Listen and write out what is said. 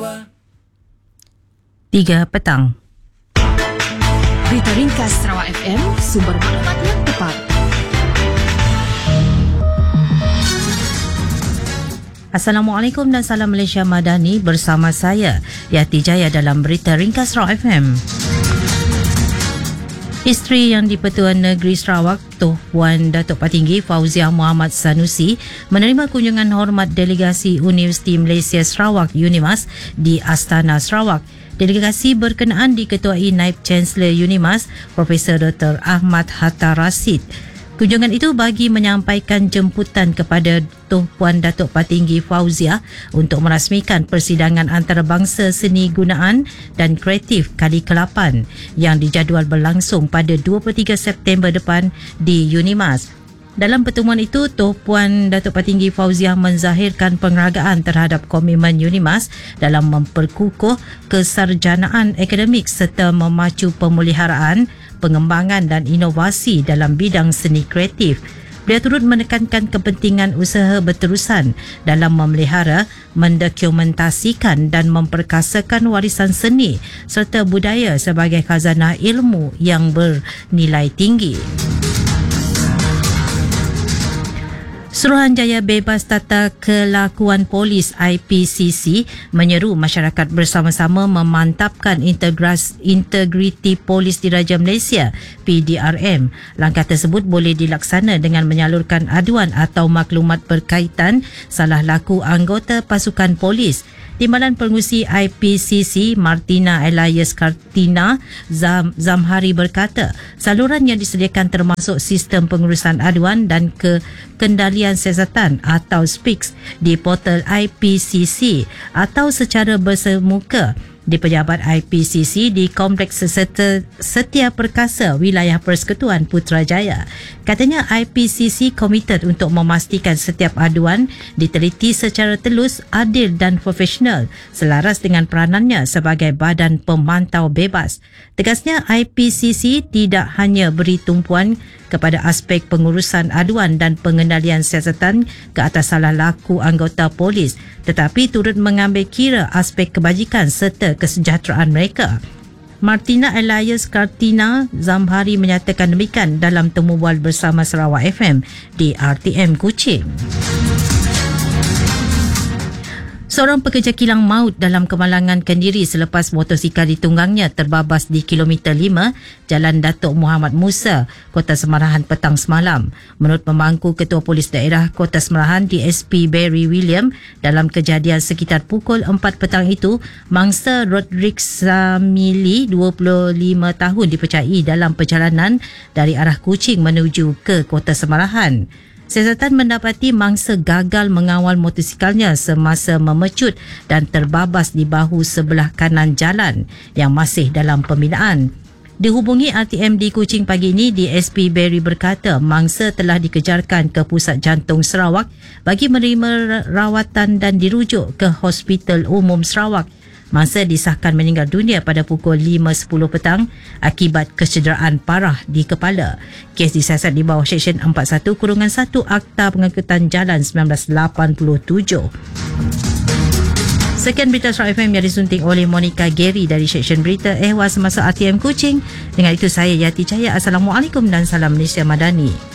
3 petang. Berita ringkas Sarawak FM, sumber maklumat yang tepat. Assalamualaikum dan salam Malaysia Madani, bersama saya Yati Jaya dalam Berita Ringkas Sarawak FM. Isteri Yang di-Pertuan Negeri Sarawak, Tuan Puan Datuk Patinggi Fauziah Muhammad Sanusi menerima kunjungan hormat delegasi Universiti Malaysia Sarawak UNIMAS di Astana Sarawak. Delegasi berkenaan diketuai Naib Chancellor UNIMAS Profesor Dr. Ahmad Hatta Rashid. Kunjungan itu bagi menyampaikan jemputan kepada Tuan Puan Datuk Patinggi Fauziah untuk merasmikan persidangan antarabangsa seni gunaan dan kreatif kali ke-8 yang dijadual berlangsung pada 23 September depan di UNIMAS. Dalam pertemuan itu, Tuan Puan Datuk Patinggi Fauziah menzahirkan penghargaan terhadap komitmen UNIMAS dalam memperkukuh kesarjanaan akademik serta memacu pemeliharaan, pengembangan dan inovasi dalam bidang seni kreatif. Beliau turut menekankan kepentingan usaha berterusan dalam memelihara, mendokumentasikan dan memperkasakan warisan seni serta budaya sebagai khazanah ilmu yang bernilai tinggi. Suruhanjaya Bebas Tata Kelakuan Polis IPCC menyeru masyarakat bersama-sama memantapkan integriti Polis Diraja Malaysia PDRM. Langkah tersebut boleh dilaksana dengan menyalurkan aduan atau maklumat berkaitan salah laku anggota pasukan polis. Timbalan Pengerusi IPCC Martina Elias Kartina Zamhari berkata, saluran yang disediakan termasuk sistem pengurusan aduan dan kendalian siasatan atau SPICS di portal IPCC atau secara bersemuka di pejabat IPCC di Kompleks Setia Perkasa Wilayah Persekutuan Putrajaya. Katanya IPCC komited untuk memastikan setiap aduan diteliti secara telus, adil dan profesional selaras dengan peranannya sebagai badan pemantau bebas. Tegasnya IPCC tidak hanya beri tumpuan kepada aspek pengurusan aduan dan pengendalian siasatan ke atas salah laku anggota polis, tetapi turut mengambil kira aspek kebajikan serta kesejahteraan mereka. Martina Elias Kartina Zamhari menyatakan demikian dalam temubual bersama Sarawak FM di RTM Kuching. Seorang pekerja kilang maut dalam kemalangan Kendiri selepas motosikal ditunggangnya terbabas di kilometer 5 Jalan Datuk Muhammad Musa, Kota Semarahan petang semalam. Menurut pemangku Ketua Polis Daerah Kota Semarahan DSP Barry William, dalam kejadian sekitar pukul 4 petang itu, mangsa Rodrick Samili 25 tahun dipercayai dalam perjalanan dari arah Kuching menuju ke Kota Semarahan. Siasatan mendapati mangsa gagal mengawal motosikalnya semasa memecut dan terbabas di bahu sebelah kanan jalan yang masih dalam pembinaan. Dihubungi RTM di Kuching pagi ini, DSP Barry berkata mangsa telah dikejarkan ke Pusat Jantung Sarawak bagi menerima rawatan dan dirujuk ke Hospital Umum Sarawak. Mangsa disahkan meninggal dunia pada pukul 5.10 petang akibat kecederaan parah di kepala. Kes disiasat di bawah Seksyen 41-1 Akta Pengangkutan Jalan 1987. Sekian berita Sarawak FM yang disunting oleh Monica Gary dari Seksyen Berita Ehwal Semasa RTM Kuching. Dengan itu saya Yati Jaya. Assalamualaikum dan salam Malaysia Madani.